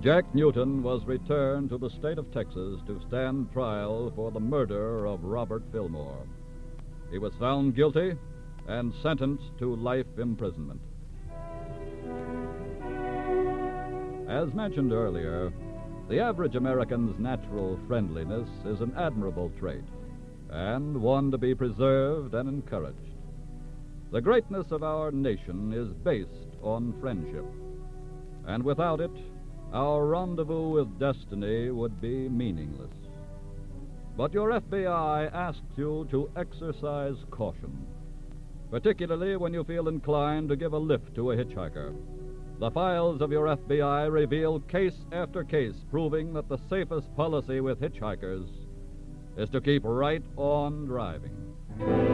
Jack Newton was returned to the state of Texas to stand trial for the murder of Robert Fillmore. He was found guilty and sentenced to life imprisonment. As mentioned earlier, the average American's natural friendliness is an admirable trait, and one to be preserved and encouraged. The greatness of our nation is based on friendship, and without it, our rendezvous with destiny would be meaningless. But your FBI asks you to exercise caution, particularly when you feel inclined to give a lift to a hitchhiker. The files of your FBI reveal case after case proving that the safest policy with hitchhikers is to keep right on driving.